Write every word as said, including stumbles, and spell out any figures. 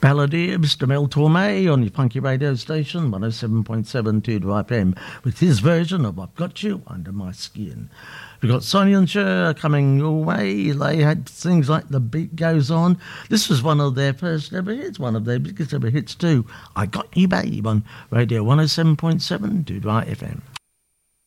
Balladeer, Mister Mel Torme on your funky radio station, one oh seven point seven two F M, with his version of I've Got You Under My Skin. We've got Sonny and Cher coming your way. They had things like The Beat Goes On. This was one of their first ever hits, one of their biggest ever hits too. I Got You Babe on Radio one oh seven point seven Doodle F M.